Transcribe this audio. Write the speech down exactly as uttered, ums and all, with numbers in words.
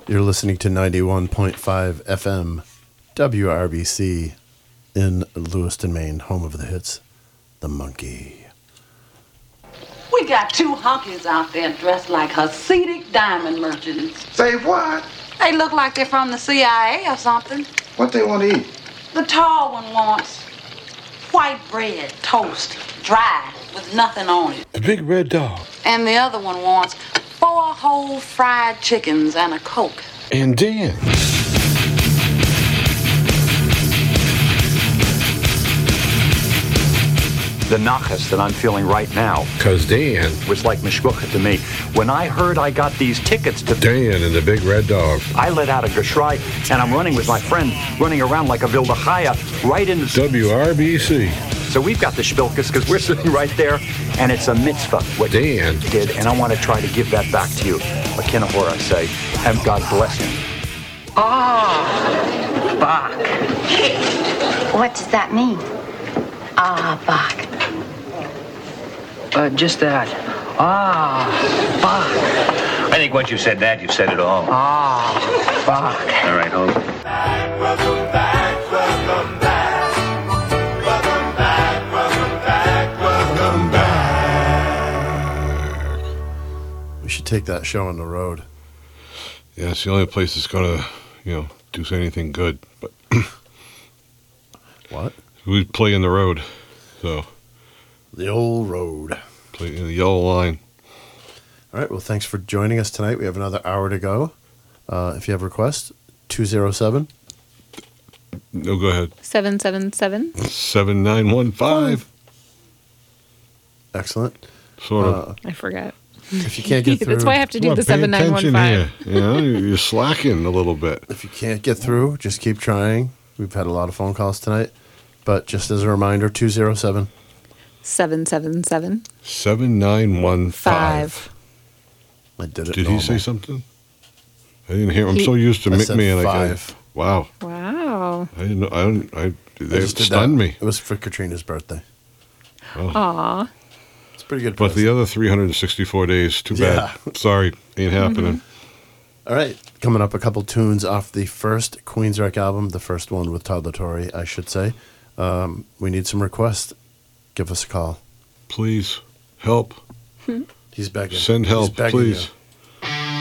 You're listening to ninety-one point five F M, W R B C, in Lewiston, Maine, home of the hits, The Monkey. We got two honkies out there dressed like Hasidic diamond merchants. Say what? They look like they're from the C I A or something. What they want to eat? The tall one wants white bread, toast, dry, with nothing on it. The big red dog. And the other one wants four whole fried chickens and a Coke. And Dan. The nachas that I'm feeling right now Because Dan. was like mishbucha to me. When I heard I got these tickets to... Dan and the big red dog. I let out a geschrei, and I'm running with my friend, running around like a wilde chaya, right in the... W R B C. So we've got the shpilkas, because we're sitting right there, and it's a mitzvah, what Dan. you did, and I want to try to give that back to you. A kinahor, I say, and God bless him. Ah, Bach. What does that mean? Ah, Bach. Uh, just that. Ah, Bach. I think once you've said that, you've said it all. Ah, Bach. All right, hold. Welcome back, welcome back. Welcome back, welcome back, welcome back. We should take that show on the road. Yeah, it's the only place that's going to, you know, do anything good. But What? we play in the road. So, The old road. play in the yellow line. All right, well, thanks for joining us tonight. We have another hour to go. Uh, if you have requests, two oh seven. No, go ahead. seven seven seven. seven nine one five. Excellent. Sort of. Uh, I forgot. if you can't get through... That's why I have to do Come on, the pay seven nine one attention five. here. You know, you're slacking a little bit. If you can't get through, just keep trying. We've had a lot of phone calls tonight. But just as a reminder, two oh seven. seven seven seven. seven nine one five. Five. I did it Did normal. he say something? I didn't hear. I'm He- so used to I Mick said Me and I five. got, wow. Wow. I didn't know. I don't. I. I They just did stunned that. me. It was for Katrina's birthday. Aw. It's a pretty good. But present. the other three hundred sixty-four days, too bad. Yeah. Sorry, ain't happening. All right, coming up, a couple tunes off the first Queensryche album, the first one with Todd La Torre, I should say. Um, we need some requests. Give us a call. Please help. He's begging. Send He's help, begging please. you.